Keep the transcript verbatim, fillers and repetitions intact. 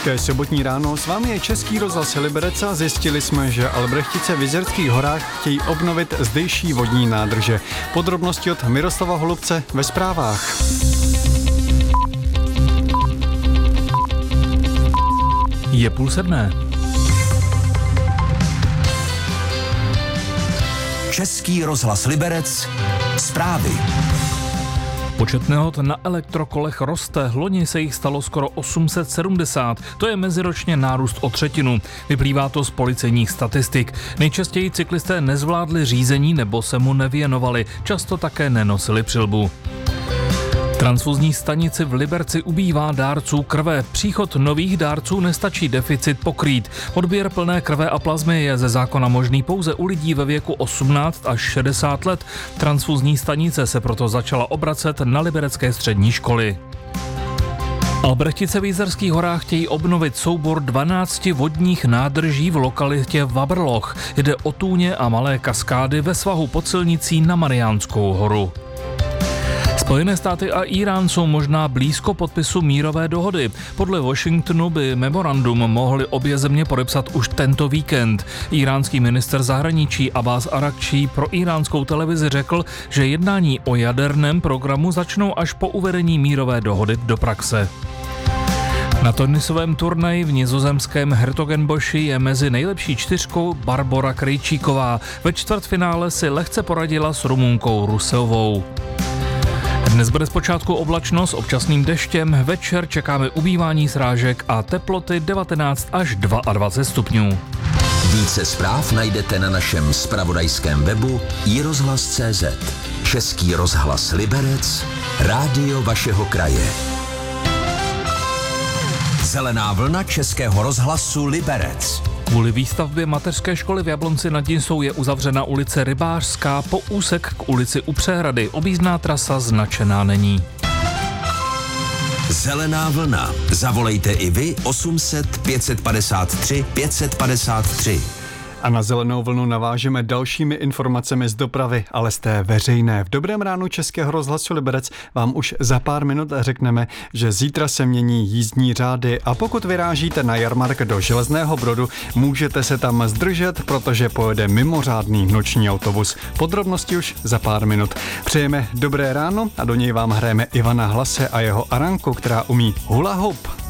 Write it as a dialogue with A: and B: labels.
A: Hezké sobotní ráno, s vámi je Český rozhlas Liberec a zjistili jsme, že Albrechtice v Jizerských horách chtějí obnovit zdejší vodní nádrže. Podrobnosti od Miroslava Holubce ve zprávách.
B: Je půl sedmé.
C: Český rozhlas Liberec, zprávy.
B: Počet nehod na elektrokolech roste, loni se jich stalo skoro osm set sedmdesát, to je meziročně nárůst o třetinu. Vyplývá to z policejních statistik. Nejčastěji cyklisté nezvládli řízení nebo se mu nevěnovali, často také nenosili přilbu. Transfuzní stanici v Liberci ubývá dárců krve. Příchod nových dárců nestačí deficit pokrýt. Odběr plné krve a plazmy je ze zákona možný pouze u lidí ve věku osmnáct až šedesát let. Transfuzní stanice se proto začala obracet na liberecké střední školy. Albrechtice v Jizerských horách chtějí obnovit soubor dvanácti vodních nádrží v lokalitě Vabrloch. Jde o tůně a malé kaskády ve svahu pod silnicí na Mariánskou horu. Spojené státy a Írán jsou možná blízko podpisu mírové dohody. Podle Washingtonu by memorandum mohly obě země podepsat už tento víkend. Íránský minister zahraničí Abbas Arakčí pro iránskou televizi řekl, že jednání o jaderném programu začnou až po uvedení mírové dohody do praxe. Na tenisovém turnaji v nizozemském Hertogenboši je mezi nejlepší čtyřkou Barbora Krejčíková. Ve čtvrtfinále si lehce poradila s Rumunkou Rusovou. Dnes bude zpočátku oblačno s občasným deštěm, večer čekáme ubývání srážek a teploty devatenáct až dvacet dva stupňů.
C: Více zpráv najdete na našem zpravodajském webu i rozhlas tečka cé zet. Český rozhlas Liberec, rádio vašeho kraje. Zelená vlna Českého rozhlasu Liberec.
B: Kvůli výstavbě mateřské školy v Jablonci nad Nisou je uzavřena ulice Rybářská po úsek k ulici U Přehrady. Objízdná trasa značená není.
C: Zelená vlna. Zavolejte i vy osm set pět set padesát tři pět set padesát tři.
A: A na zelenou vlnu navážeme dalšími informacemi z dopravy, ale z té veřejné. V dobrém ránu Českého rozhlasu Liberec vám už za pár minut řekneme, že zítra se mění jízdní řády a pokud vyrážíte na jarmark do Železného Brodu, můžete se tam zdržet, protože pojede mimořádný noční autobus. Podrobnosti už za pár minut. Přejeme dobré ráno a do něj vám hrajeme Ivana Hlase a jeho Aranku, která umí hula hoop.